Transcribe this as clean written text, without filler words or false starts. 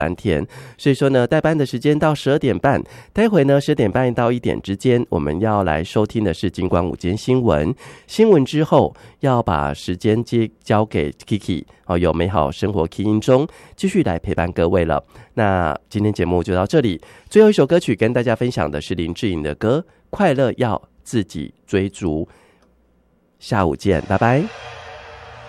蓝天，所以说呢，代班的时间到12点半，待会呢10点半到1点之间，我们要来收听的是金广午间新闻。新闻之后，要把时间交给 Kiki 有美好生活 Key 音中继续来陪伴各位了。那今天节目就到这里，最后一首歌曲跟大家分享的是林志颖的歌《快乐要自己追逐》。下午见，拜拜。